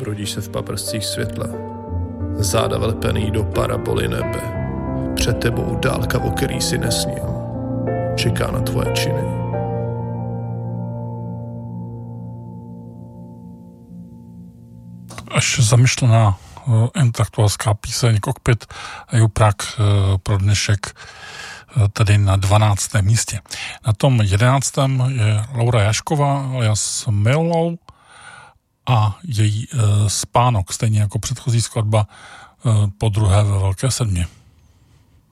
zrodíš se v paprscích světla. Záda vlepený do paraboly nebe. Před tebou dálka, o který si nesnil. Čeká na tvoje činy. Až zamyšlená intelektuálská píseň Cockpit Juprak pro dnešek tedy na 12. místě. Na tom 11. je Laura Jašková alias Milou a její Spánok, stejně jako předchozí skladba po druhé ve Velké sedmě.